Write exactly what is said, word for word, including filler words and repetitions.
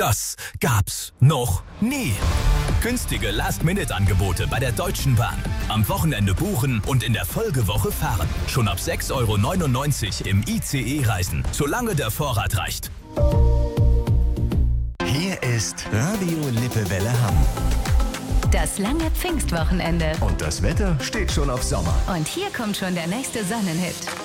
Das gab's noch nie. Günstige Last-Minute-Angebote bei der Deutschen Bahn. Am Wochenende buchen und in der Folgewoche fahren. Schon ab sechs Euro neunundneunzig im I C E-Reisen, solange der Vorrat reicht. Hier ist Radio Lippewelle Hamm. Das lange Pfingstwochenende. Und das Wetter steht schon auf Sommer. Und hier kommt schon der nächste Sonnenhit.